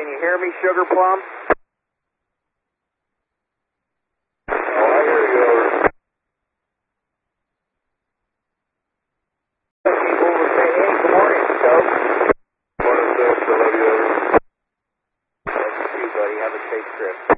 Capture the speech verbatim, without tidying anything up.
you hear me, Sugar Plum? Oh, I hear you, over. People will say, hey, good morning, Stoke. Morning, six, I love you, over. Love you too, buddy. Have a safe trip.